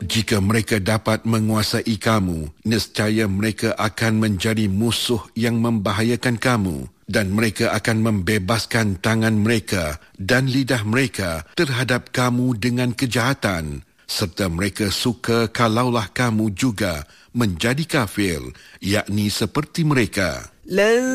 Jika mereka dapat menguasai kamu, nescaya mereka akan menjadi musuh yang membahayakan kamu, dan mereka akan membebaskan tangan mereka dan lidah mereka terhadap kamu dengan kejahatan, serta mereka suka kalaulah kamu juga menjadi kafir, yakni seperti mereka.